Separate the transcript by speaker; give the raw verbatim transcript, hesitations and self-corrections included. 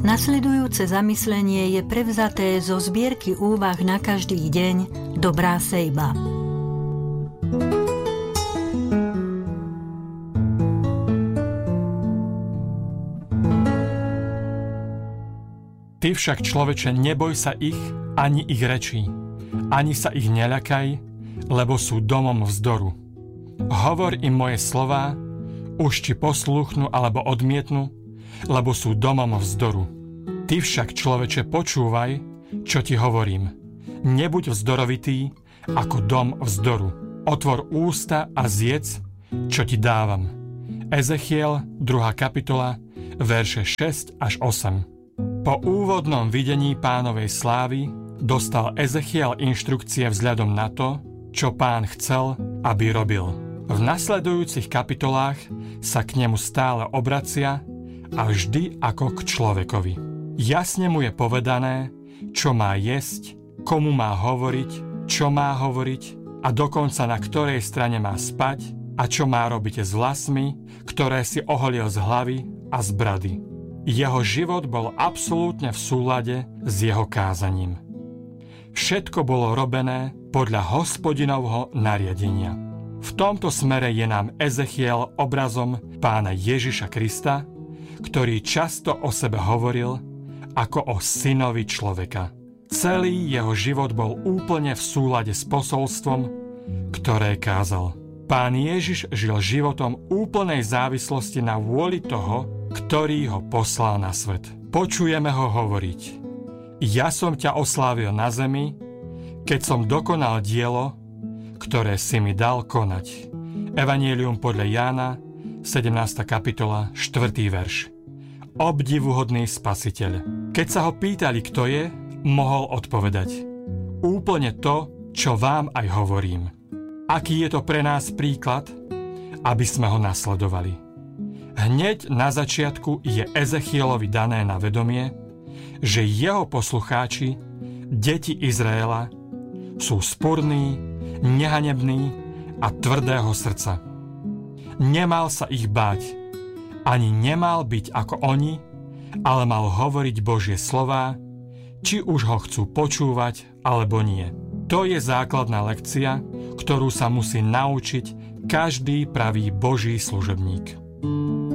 Speaker 1: Nasledujúce zamyslenie je prevzaté zo zbierky úvah na každý deň Dobrá sejba.
Speaker 2: Ty však, človeče, neboj sa ich, ani ich rečí, ani sa ich neľakaj, lebo sú domom vzdoru. Hovor im moje slová, už ti poslúchnu alebo odmietnu, lebo sú domom vzdoru. Ty však, človeče, počúvaj, čo ti hovorím. Nebuď vzdorovitý ako dom vzdoru. Otvor ústa a zjedz, čo ti dávam. Ezechiel, druhá kapitola, verše šesť až osem. Po úvodnom videní Pánovej slávy dostal Ezechiel inštrukcie vzhľadom na to, čo Pán chcel, aby robil. V nasledujúcich kapitolách sa k nemu stále obracia a vždy ako k človekovi. Jasne mu je povedané, čo má jesť, komu má hovoriť, čo má hovoriť a dokonca na ktorej strane má spať a čo má robiť s vlasmi, ktoré si oholil z hlavy a z brady. Jeho život bol absolútne v súlade s jeho kázaním. Všetko bolo robené podľa Hospodinovho nariadenia. V tomto smere je nám Ezechiel obrazom Pána Ježiša Krista, ktorý často o sebe hovoril ako o synovi človeka. Celý jeho život bol úplne v súlade s posolstvom, ktoré kázal. Pán Ježiš žil životom úplnej závislosti na vôli toho, ktorý ho poslal na svet. Počujeme ho hovoriť: Ja som ťa oslávil na zemi, keď som dokonal dielo, ktoré si mi dal konať. Evanjelium podľa Jána, sedemnásta kapitola, štvrtý verš. Obdivuhodný spasiteľ. Keď sa ho pýtali, kto je, mohol odpovedať: Úplne to, čo vám aj hovorím. Aký je to pre nás príklad, aby sme ho nasledovali. Hneď na začiatku je Ezechielovi dané na vedomie, že jeho poslucháči, deti Izraela, sú spurní, nehanební a tvrdého srdca. Nemal sa ich báť, ani nemal byť ako oni, ale mal hovoriť Božie slová, či už ho chcú počúvať, alebo nie. To je základná lekcia, ktorú sa musí naučiť každý pravý Boží služobník.